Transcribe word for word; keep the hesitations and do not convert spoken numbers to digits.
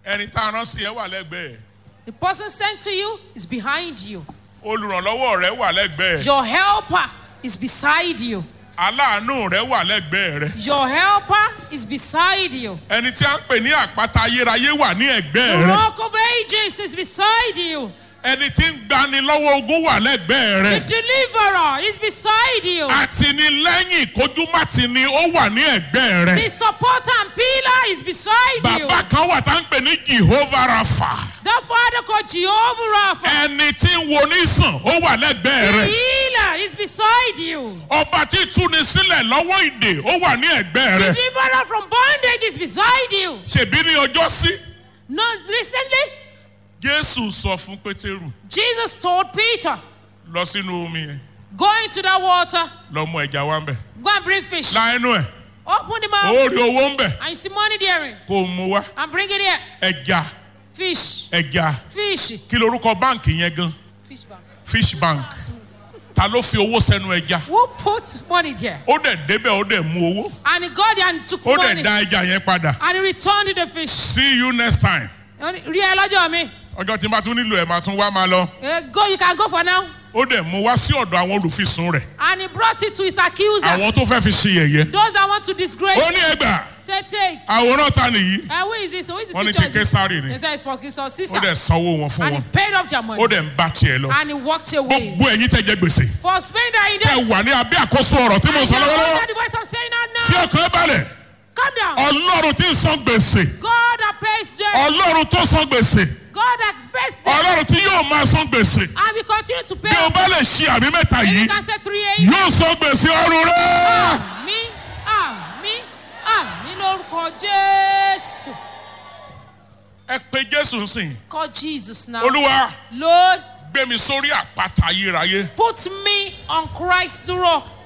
Ẹni tá a rán sí ẹ wà lẹ́gbẹ̀ẹ́. The person sent to you is behind you. Olùrànlọ́wọ́ rẹ wà lẹ́gbẹ̀ẹ́. Your helper is beside you. Aláàánú rẹ wà lẹ́gbẹ̀ẹ́ rẹ. Your helper is beside you. Ẹni tí a ń pè ní àpáta ayérayé wà ní ẹ̀gbẹ́ The rẹ. rock of ages is beside you. Ẹni tí ń gbani lọ́wọ́ ogun wà lẹ́gbẹ̀ẹ́ The rẹ. deliverer is beside you. Àtìlẹ́yìn kójúmátìní ó wà ní ẹ̀gbẹ́ rẹ. The supporter and pillar is beside you. Bàbá kan wà tá ń pè ní Jehovah Rapha. The father called Jehovah Rapha. Ẹni tí ń wo ní sàn ó wà lẹ́gbẹ̀ẹ́ The rẹ. healer is beside you. Ọba tí túni sílẹ̀ lọ́wọ́ ìdè ó wà ní ẹ̀gbẹ́ rẹ. Deliverer from bondage is beside you. Ṣèbí ní ọjọ́ sí. Not recently, Jésù sọ fún Pétérù Jesus told Peter, lọ sínú omi yẹn go into that water, lọ mú ẹja wá ń bẹ̀. go and bring fish. La ẹnu ẹ̀ Open the mouth, ó rí owó ń bẹ̀ and you see money there, kó o mú wá. and bring it here. Ẹja Fish, ẹja fish, kí lorúkọ báǹkì yẹn gan? fish bank. Fish Bank. Ta ló fi owó sẹ́nu ẹja? Who put money there? Ó dẹ̀ débẹ̀ ó dẹ̀ mú owó. And he got there and took Ó money, dẹ̀ dá ẹja yẹn padà. and he returned the fish. See you next time. Rí ẹ lọ́jọ́ mi. Ọjọ́ tí n bá tún nílò ẹ̀ máa tún wá máa lọ. Eh, Go, you can go for now. Ó dẹ̀ mú wá sí ọ̀dọ̀ àwọn olùfisùn rẹ̀. And he brought it to his accusers. Àwọn tó fẹ́ fi ṣe yẹ̀yẹ́. Those that want to disgrace. Ó ní ẹgbàá. Say, take. Àwòrán ta nìyí? Uh, who is this? Who is this Wọ́n ní picture? ti Késárì ni. They say it's for King Ó Caesar. dẹ̀ sanwó wọn fún And he wọn. paid off their money. Ó dẹ̀ ń bá tiẹ̀ lọ. And he walked away. Gbogbo ẹ̀yin tẹ́ jẹ gbèsè. For spending that he Tẹ́ did. wà ní abẹ́ àkóso ọ̀rọ̀ tí mo And sọ you are lọ́wọ́lọ́wọ́. under the voice of saying that Tí now. ọkàn ẹ balẹ̀. Calm down. Ọlọ́run tí ń san gbèsè. God that pays debt. Ọlọ́run tó san gbèsè. God that pays debt. Ọlọ́run tí yóò máa san gbèsè. And we continue to pay. Bí o bá lè ṣe àmì mẹ́ta If you yìí, can say three eight. yóò san gbèsè ọrùn rẹ̀. Àmín, àmín, àmín lórúkọ Jésù. Ẹ pe Jésù nsìn. Call Jesus now. Olúwa Lord, gbé mi sórí àpáta ayérayé. put me on Christ the rock.